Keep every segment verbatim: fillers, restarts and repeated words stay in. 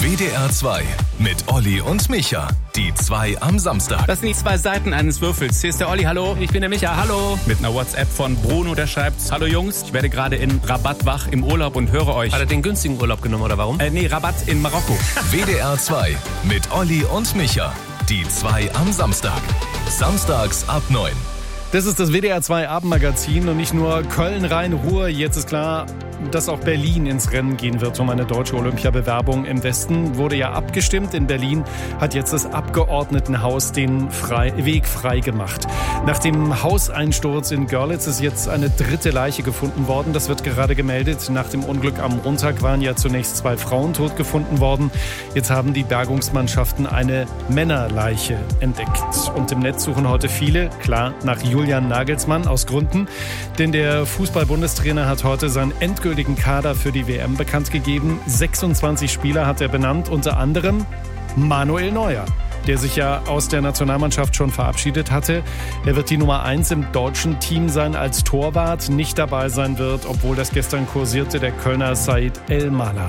W D R zwei mit Olli und Micha. Die zwei am Samstag. Das sind die zwei Seiten eines Würfels. Hier ist der Olli, hallo. Ich bin der Micha, hallo. Mit einer WhatsApp von Bruno, der schreibt: Hallo Jungs, ich werde gerade in Rabat wach im Urlaub und höre euch. Hat er den günstigen Urlaub genommen oder warum? Äh, nee, Rabat in Marokko. W D R zwei mit Olli und Micha. Die zwei am Samstag. Samstags ab neun. Das ist das W D R zwei Abendmagazin und nicht nur Köln, Rhein, Ruhr. Jetzt ist klar, dass auch Berlin ins Rennen gehen wird um eine deutsche Olympiabewerbung. Im Westen wurde ja abgestimmt. In Berlin hat jetzt das Abgeordnetenhaus den frei, Weg frei gemacht. Nach dem Hauseinsturz in Görlitz ist jetzt eine dritte Leiche gefunden worden. Das wird gerade gemeldet. Nach dem Unglück am Montag waren ja zunächst zwei Frauen tot gefunden worden. Jetzt haben die Bergungsmannschaften eine Männerleiche entdeckt. Und im Netz suchen heute viele, klar, nach Julian Nagelsmann aus Gründen. Denn der Fußball-Bundestrainer hat heute seinen endgültigen Kader für die W M bekannt gegeben. sechsundzwanzig Spieler hat er benannt, unter anderem Manuel Neuer, der sich ja aus der Nationalmannschaft schon verabschiedet hatte. Er wird die Nummer eins im deutschen Team sein als Torwart. Nicht dabei sein wird, obwohl das gestern kursierte, der Kölner Said El-Mala.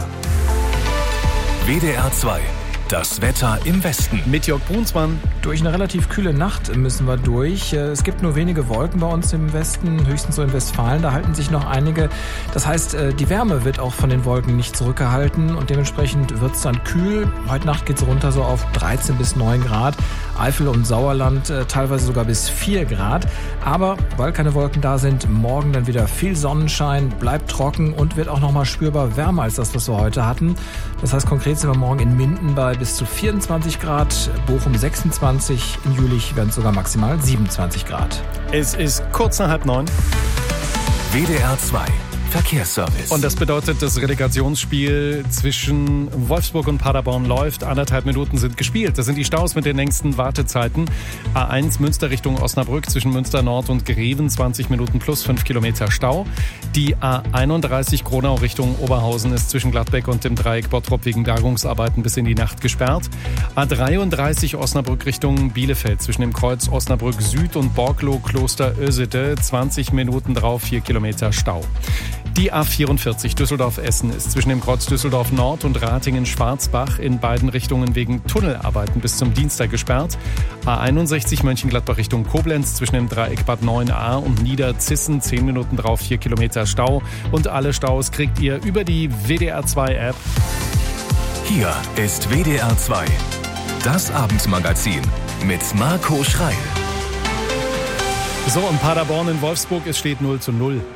W D R zwei. Das Wetter im Westen. Mit Jörg Brunsmann. Durch eine relativ kühle Nacht müssen wir durch. Es gibt nur wenige Wolken bei uns im Westen, höchstens so in Westfalen. Da halten sich noch einige. Das heißt, die Wärme wird auch von den Wolken nicht zurückgehalten und dementsprechend wird es dann kühl. Heute Nacht geht es runter so auf dreizehn bis neun Grad. Eifel und Sauerland teilweise sogar bis vier Grad. Aber weil keine Wolken da sind, morgen dann wieder viel Sonnenschein, bleibt trocken und wird auch nochmal spürbar wärmer als das, was wir heute hatten. Das heißt, konkret sind wir morgen in Minden bei bis zu vierundzwanzig Grad, Bochum sechsundzwanzig, in Jülich werden es sogar maximal siebenundzwanzig Grad. Es ist kurz nach halb neun. W D R zwei Verkehrsservice. Und das bedeutet, das Relegationsspiel zwischen Wolfsburg und Paderborn läuft. Anderthalb Minuten sind gespielt. Das sind die Staus mit den längsten Wartezeiten. A eins Münster Richtung Osnabrück zwischen Münster Nord und Greven, zwanzig Minuten plus fünf Kilometer Stau. Die A einunddreißig Gronau Richtung Oberhausen ist zwischen Gladbeck und dem Dreieck Bottrop wegen Bergungsarbeiten bis in die Nacht gesperrt. A dreiunddreißig Osnabrück Richtung Bielefeld zwischen dem Kreuz Osnabrück Süd und Borglo Kloster Ösede, zwanzig Minuten drauf, vier Kilometer Stau. Die A vierundvierzig Düsseldorf-Essen ist zwischen dem Kreuz Düsseldorf Nord und Ratingen-Schwarzbach in beiden Richtungen wegen Tunnelarbeiten bis zum Dienstag gesperrt. A einundsechzig Mönchengladbach Richtung Koblenz zwischen dem Dreieck Bad neun a und Niederzissen, zehn Minuten drauf, vier Kilometer Stau. Und alle Staus kriegt ihr über die W D R zwei App. Hier ist W D R zwei. Das Abendmagazin mit Marco Schreil. So, und Paderborn in Wolfsburg, es steht null zu null.